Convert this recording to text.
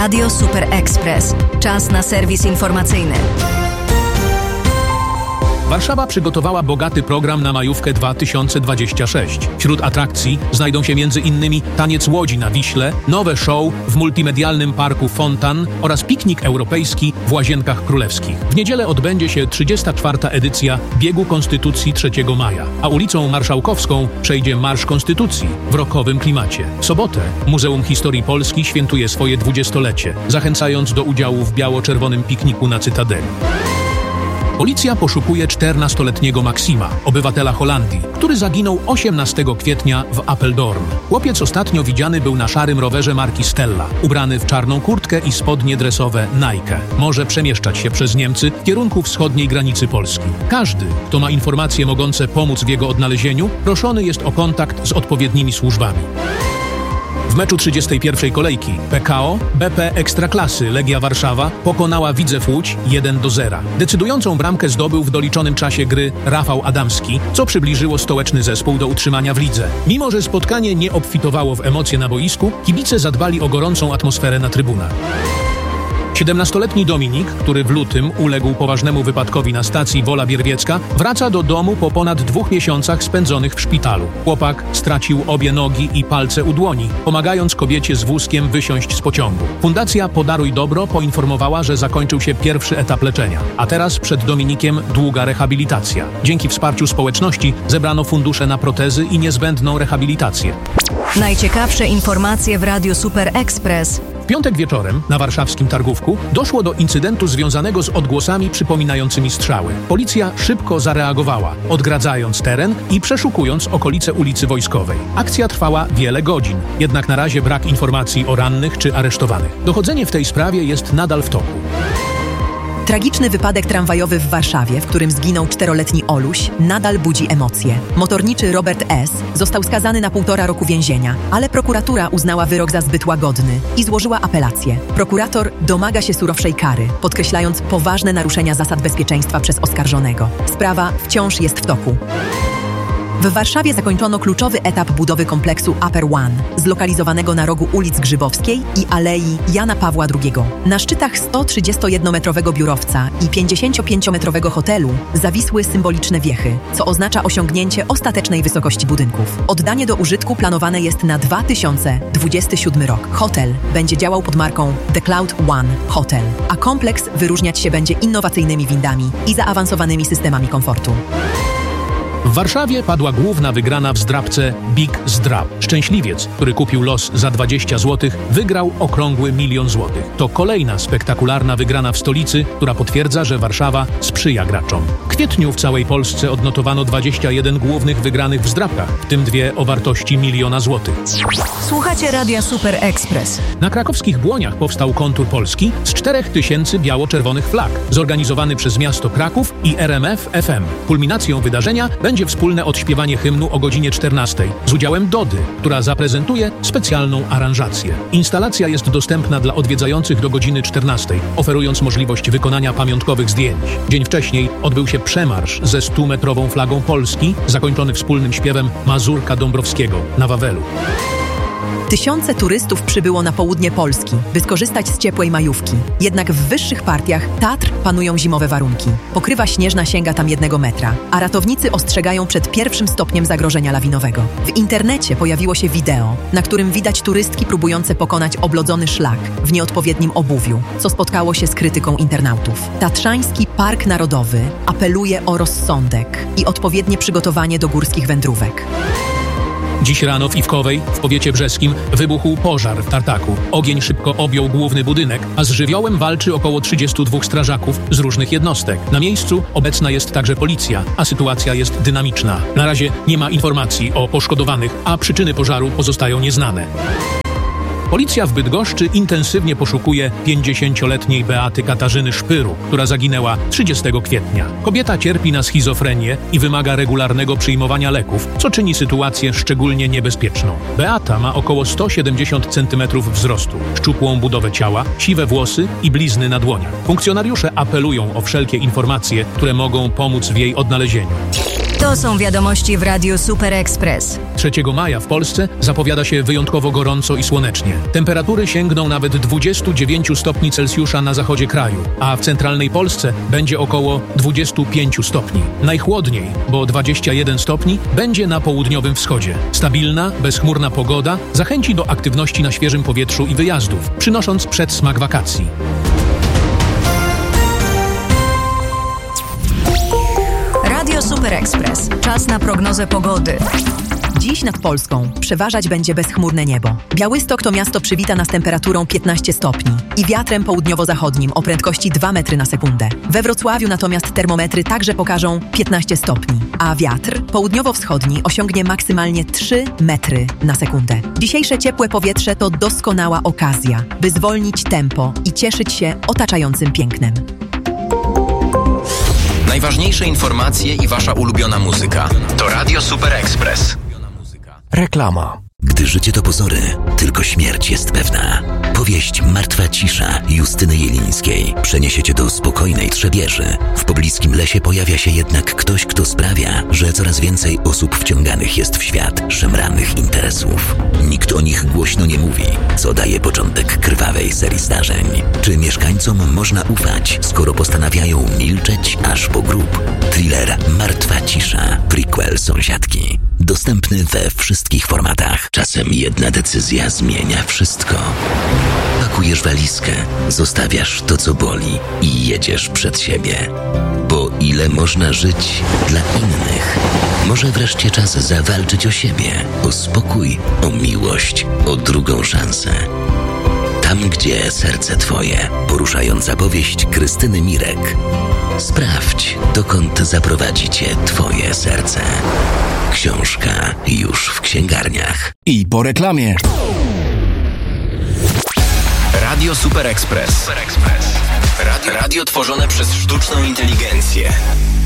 Radio Super Express. Czas na serwis informacyjny. Warszawa przygotowała bogaty program na majówkę 2026. Wśród atrakcji znajdą się m.in. taniec łodzi na Wiśle, nowe show w multimedialnym parku Fontan oraz piknik europejski w Łazienkach Królewskich. W niedzielę odbędzie się 34. edycja Biegu Konstytucji 3 maja, a ulicą Marszałkowską przejdzie Marsz Konstytucji w rockowym klimacie. W sobotę Muzeum Historii Polski świętuje swoje 20-lecie, zachęcając do udziału w biało-czerwonym pikniku na Cytadeli. Policja poszukuje 14-letniego Maksima, obywatela Holandii, który zaginął 18 kwietnia w Apeldoorn. Chłopiec ostatnio widziany był na szarym rowerze marki Stella, ubrany w czarną kurtkę i spodnie dresowe Nike. Może przemieszczać się przez Niemcy w kierunku wschodniej granicy Polski. Każdy, kto ma informacje mogące pomóc w jego odnalezieniu, proszony jest o kontakt z odpowiednimi służbami. W meczu 31. kolejki PKO BP Ekstraklasy Legia Warszawa pokonała Widzew Łódź 1-0. Decydującą bramkę zdobył w doliczonym czasie gry Rafał Adamski, co przybliżyło stołeczny zespół do utrzymania w lidze. Mimo że spotkanie nie obfitowało w emocje na boisku, kibice zadbali o gorącą atmosferę na trybunach. 17-letni Dominik, który w lutym uległ poważnemu wypadkowi na stacji Wola Bierwiecka, wraca do domu po ponad 2 miesiącach spędzonych w szpitalu. Chłopak stracił obie nogi i palce u dłoni, pomagając kobiecie z wózkiem wysiąść z pociągu. Fundacja Podaruj Dobro poinformowała, że zakończył się pierwszy etap leczenia, a teraz przed Dominikiem długa rehabilitacja. Dzięki wsparciu społeczności zebrano fundusze na protezy i niezbędną rehabilitację. Najciekawsze informacje w Radiu Super Express. W piątek wieczorem na warszawskim Targówku doszło do incydentu związanego z odgłosami przypominającymi strzały. Policja szybko zareagowała, odgradzając teren i przeszukując okolice ulicy Wojskowej. Akcja trwała wiele godzin, jednak na razie brak informacji o rannych czy aresztowanych. Dochodzenie w tej sprawie jest nadal w toku. Tragiczny wypadek tramwajowy w Warszawie, w którym zginął 4-letni Oluś, nadal budzi emocje. Motorniczy Robert S. został skazany na 1,5 roku więzienia, ale prokuratura uznała wyrok za zbyt łagodny i złożyła apelację. Prokurator domaga się surowszej kary, podkreślając poważne naruszenia zasad bezpieczeństwa przez oskarżonego. Sprawa wciąż jest w toku. W Warszawie zakończono kluczowy etap budowy kompleksu Upper One, zlokalizowanego na rogu ulic Grzybowskiej i Alei Jana Pawła II. Na szczytach 131-metrowego biurowca i 55-metrowego hotelu zawisły symboliczne wiechy, co oznacza osiągnięcie ostatecznej wysokości budynków. Oddanie do użytku planowane jest na 2027 rok. Hotel będzie działał pod marką The Cloud One Hotel, a kompleks wyróżniać się będzie innowacyjnymi windami i zaawansowanymi systemami komfortu. W Warszawie padła główna wygrana w zdrabce Big Zdrab. Szczęśliwiec, który kupił los za 20 zł, wygrał okrągły 1 000 000 złotych. To kolejna spektakularna wygrana w stolicy, która potwierdza, że Warszawa sprzyja graczom. W kwietniu w całej Polsce odnotowano 21 głównych wygranych w zdrabkach, w tym 2 o wartości 1 000 000 złotych. Słuchacie Radia Super Express. Na krakowskich Błoniach powstał kontur Polski z 4000 biało-czerwonych flag, zorganizowany przez miasto Kraków i RMF FM. Kulminacją wydarzenia będzie wspólne odśpiewanie hymnu o godzinie 14 z udziałem Dody, która zaprezentuje specjalną aranżację. Instalacja jest dostępna dla odwiedzających do godziny 14, oferując możliwość wykonania pamiątkowych zdjęć. Dzień wcześniej odbył się przemarsz ze 100-metrową flagą Polski, zakończony wspólnym śpiewem Mazurka Dąbrowskiego na Wawelu. Tysiące turystów przybyło na południe Polski, by skorzystać z ciepłej majówki. Jednak w wyższych partiach Tatr panują zimowe warunki. Pokrywa śnieżna sięga tam 1 metra, a ratownicy ostrzegają przed 1. stopniem zagrożenia lawinowego. W internecie pojawiło się wideo, na którym widać turystki próbujące pokonać oblodzony szlak w nieodpowiednim obuwiu, co spotkało się z krytyką internautów. Tatrzański Park Narodowy apeluje o rozsądek i odpowiednie przygotowanie do górskich wędrówek. Dziś rano w Iwkowej, w powiecie brzeskim, wybuchł pożar w tartaku. Ogień szybko objął główny budynek, a z żywiołem walczy około 32 strażaków z różnych jednostek. Na miejscu obecna jest także policja, a sytuacja jest dynamiczna. Na razie nie ma informacji o poszkodowanych, a przyczyny pożaru pozostają nieznane. Policja w Bydgoszczy intensywnie poszukuje 50-letniej Beaty Katarzyny Szpyru, która zaginęła 30 kwietnia. Kobieta cierpi na schizofrenię i wymaga regularnego przyjmowania leków, co czyni sytuację szczególnie niebezpieczną. Beata ma około 170 cm wzrostu, szczupłą budowę ciała, siwe włosy i blizny na dłoniach. Funkcjonariusze apelują o wszelkie informacje, które mogą pomóc w jej odnalezieniu. To są wiadomości w Radiu Super Express. 3 maja w Polsce zapowiada się wyjątkowo gorąco i słonecznie. Temperatury sięgną nawet 29 stopni Celsjusza na zachodzie kraju, a w centralnej Polsce będzie około 25 stopni. Najchłodniej, bo 21 stopni, będzie na południowym wschodzie. Stabilna, bezchmurna pogoda zachęci do aktywności na świeżym powietrzu i wyjazdów, przynosząc przedsmak wakacji. Radio Super Express. Czas na prognozę pogody. Dziś nad Polską przeważać będzie bezchmurne niebo. Białystok to miasto przywita nas temperaturą 15 stopni i wiatrem południowo-zachodnim o prędkości 2 metry na sekundę. We Wrocławiu natomiast termometry także pokażą 15 stopni, a wiatr południowo-wschodni osiągnie maksymalnie 3 metry na sekundę. Dzisiejsze ciepłe powietrze to doskonała okazja, by zwolnić tempo i cieszyć się otaczającym pięknem. Najważniejsze informacje i wasza ulubiona muzyka to Radio Super Express. Reklama. Gdy życie to pozory, tylko śmierć jest pewna. Powieść Martwa cisza Justyny Jelińskiej przeniesie cię do spokojnej Trzebieży. W pobliskim lesie pojawia się jednak ktoś, kto sprawia, że coraz więcej osób wciąganych jest w świat szemranych interesów. Nikt o nich głośno nie mówi, co daje początek krwawej serii zdarzeń. Czy mieszkańcom można ufać, skoro postanawiają milczeć aż po grób? Thriller Martwa cisza, prequel Sąsiadki. Dostępny we wszystkich formatach. Czasem jedna decyzja zmienia wszystko. Pakujesz walizkę, zostawiasz to, co boli i jedziesz przed siebie. Bo ile można żyć dla innych? Może wreszcie czas zawalczyć o siebie, o spokój, o miłość, o drugą szansę. Tam, gdzie serce twoje. Poruszająca powieść Krystyny Mirek. Sprawdź, dokąd zaprowadzi cię twoje serce. Książka już w księgarniach. I po reklamie. Radio Super Express. Radio tworzone przez sztuczną inteligencję.